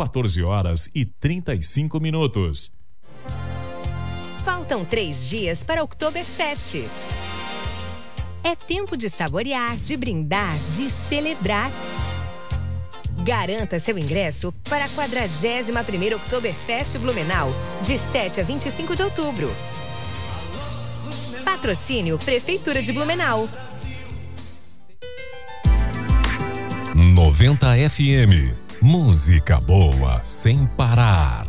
14h35. Faltam 3 dias para o Oktoberfest. É tempo de saborear, de brindar, de celebrar. Garanta seu ingresso para a 41ª Oktoberfest Blumenau, de 7 a 25 de outubro. Patrocínio Prefeitura de Blumenau. 90 FM. Música boa sem parar.